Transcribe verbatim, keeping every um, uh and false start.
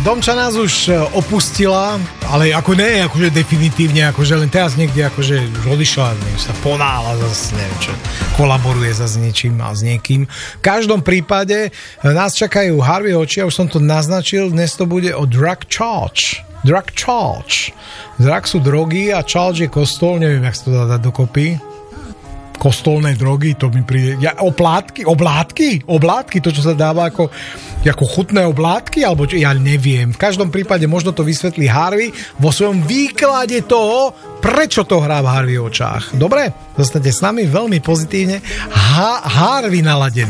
Domča nás už opustila, ale ako ne, akože definitívne, akože len teraz niekde akože už odišla, neviem, sa ponála zase, neviem čo, kolaboruje sa s niečím a s niekým. V každom prípade nás čakajú Harvey oči, ja už som to naznačil, dnes to bude o drug charge. Drug charge. Drug sú drogy a charge je kostol, neviem, jak sa to dá dať dokopy. Kostolné drogy, to mi príde... Ja, oplátky? Oblátky? Oblátky? To, čo sa dáva ako, ako chutné oblátky? Alebo čo? Ja neviem. V každom prípade možno to vysvetlí Harvey vo svojom výklade toho, prečo to hrá v Harvey očách. Dobre? Zostanete s nami veľmi pozitívne. Ha- Harvey naladený.